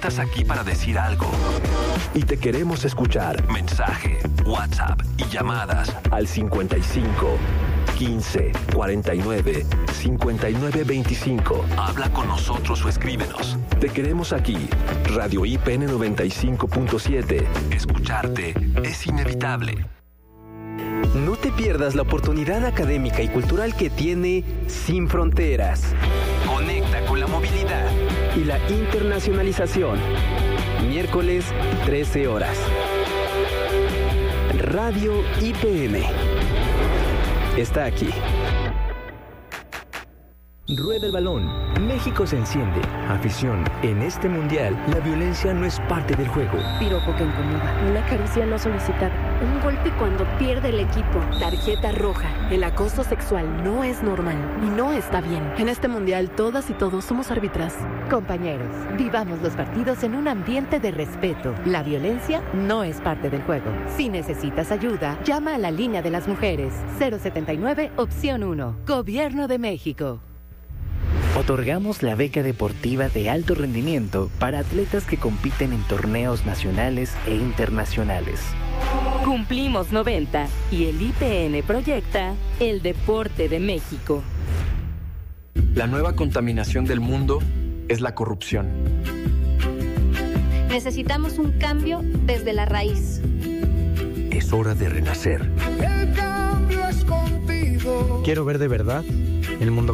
estás aquí para decir algo. Y te queremos escuchar. Mensaje, WhatsApp y llamadas al 55 15 49 59 25. Habla con nosotros o escríbenos. Te queremos aquí. Radio IPN 95.7. Escucharte es inevitable. No te pierdas la oportunidad académica y cultural que tiene Sin Fronteras. Conecta con la movilidad y la internacionalización. Miércoles, 13 horas. Radio IPN está aquí. Rueda el balón. México se enciende. Afición. En este mundial, la violencia no es parte del juego. Piropo que incomoda. Una caricia no solicitada. Un golpe cuando pierde el equipo. Tarjeta roja. El acoso sexual no es normal y no está bien. En este mundial, todas y todos somos árbitras. Compañeros, vivamos los partidos en un ambiente de respeto. La violencia no es parte del juego. Si necesitas ayuda, llama a la línea de las mujeres. 079, opción 1. Gobierno de México. Otorgamos la beca deportiva de alto rendimiento para atletas que compiten en torneos nacionales e internacionales. Cumplimos 90 y el IPN proyecta el deporte de México. La nueva contaminación del mundo es la corrupción. Necesitamos un cambio desde la raíz. Es hora de renacer. El cambio es contigo. Quiero ver de verdad el mundo